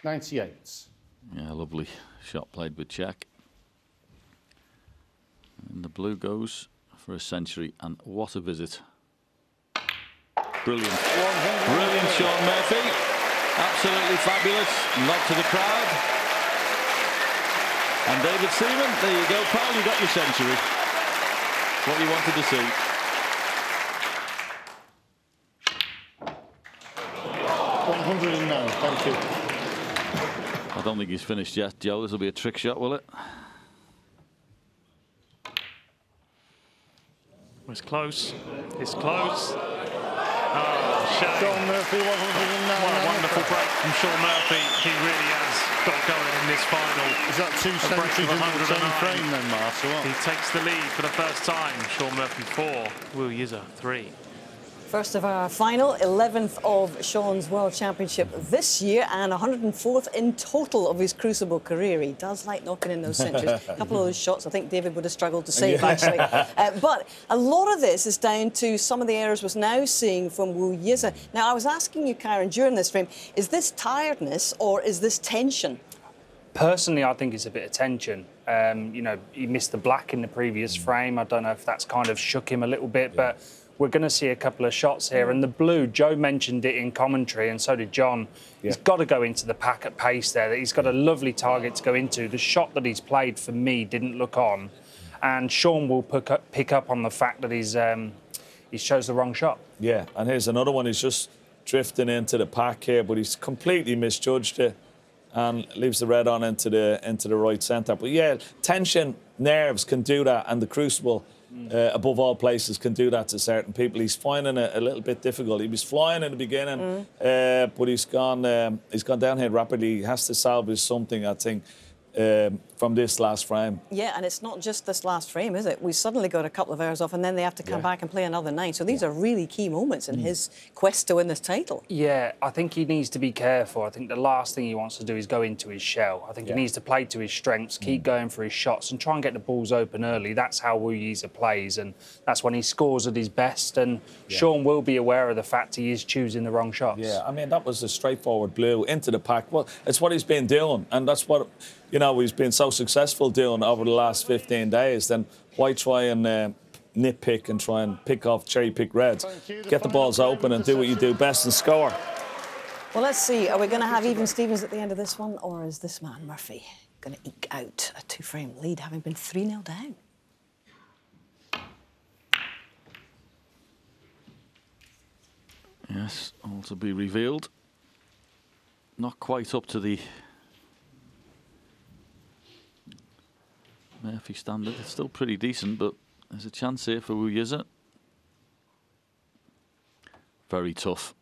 98. Yeah, lovely shot played with check. And the blue goes for a century, and what a visit. Brilliant. Brilliant, Shaun Murphy. Absolutely fabulous. Nod to the crowd. And David Seaman, there you go, pal, you got your century. What you wanted to see. 109, thank you. I don't think he's finished yet, Joe. This will be a trick shot, will it? It's close. It's close. Oh, shame. Shaun Murphy, 109. What a wonderful break from Shaun Murphy. He really has got going in this final. Is that two centuries in the same frame then, Mark? He takes the lead for the first time. Shaun Murphy 4, Will Yiza 3. First of our final, 11th of Shaun's World Championship this year and 104th in total of his Crucible career. He does like knocking in those centuries. A couple of those shots I think David would have struggled to save, actually. But a lot of this is down to some of the errors we're now seeing from Will Yiza. Now, I was asking you, Karen, during this frame, is this tiredness or is this tension? Personally, I think it's a bit of tension. You know, he missed the black in the previous frame. I don't know if that's kind of shook him a little bit, but we're going to see a couple of shots here. And the blue, Joe mentioned it in commentary, and so did John. He's got to go into the pack at pace there. He's got a lovely target to go into. The shot that he's played, for me, didn't look on. And Shaun will pick up on the fact that he chose the wrong shot. Yeah, and here's another one. He's just drifting into the pack here, but he's completely misjudged it and leaves the red on into the right centre. But yeah, tension, nerves can do that, and the Crucible, above all places, can do that to certain people. He's finding it a little bit difficult. He was flying in the beginning, but he's gone downhill rapidly. He has to salvage something, I think, from this last frame. Yeah, and it's not just this last frame, is it? We suddenly got a couple of hours off and then they have to come back and play another night. So these are really key moments in his quest to win this title. Yeah, I think he needs to be careful. I think the last thing he wants to do is go into his shell. I think he needs to play to his strengths, keep going for his shots and try and get the balls open early. That's how Will Yiza plays, and that's when he scores at his best. And Shaun will be aware of the fact he is choosing the wrong shots. Yeah, I mean, that was a straightforward blue into the pack. Well, it's what he's been doing, and that's what, you know, he's been so successful doing over the last 15 days. Then why try and nitpick and try and cherry-pick reds? Get the balls open and do what you do best and score. Well, let's see. Are we going to have even Stevens at the end of this one, or is this man, Murphy, going to eke out a two-frame lead, having been 3-0 down? Yes, all to be revealed. Not quite up to the Murphy standard. It's still pretty decent, but there's a chance here for Will Yiza. Very tough.